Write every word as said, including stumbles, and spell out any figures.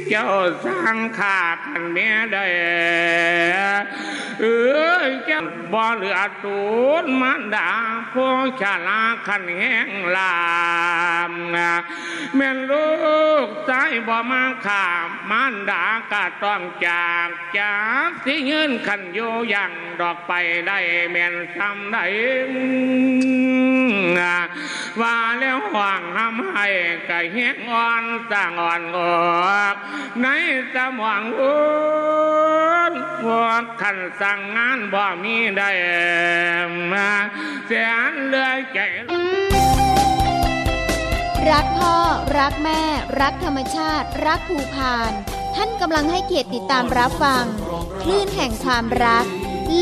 เจ้าสร้างขากันเมียได้เอ้ยเจ้าบ่เหลือตูนมันดาผู้ชราขันแห้งลามแม่นลูกใจบ่มาขามันดากะต้องจากจากที่ยืนขันโยยังดอกไปได้แม่นซ้ำได้ว่าแล้วหวังทำให้กะเฮียงอ่อนต่างอ่อนออกในสมองอุ่นว่าขันสั่งงานบ่มีได้มาเสียนเลยใจรักพ่อรักแม่รักธรรมชาติรักภูพานท่านกำลังให้เกียรติติดตามรับฟังคลื่นแห่งความรัก